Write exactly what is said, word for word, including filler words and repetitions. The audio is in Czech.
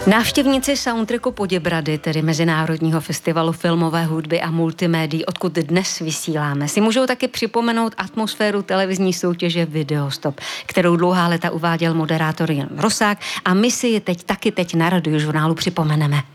Návštěvníci soundtracku Poděbrady, tedy Mezinárodního festivalu filmové hudby a multimédií, odkud dnes vysíláme, si můžou taky připomenout atmosféru televizní soutěže Videostop, kterou dlouhá léta uváděl moderátor Jan Rosák, a my si ji teď taky teď na Radiožurnálu připomeneme.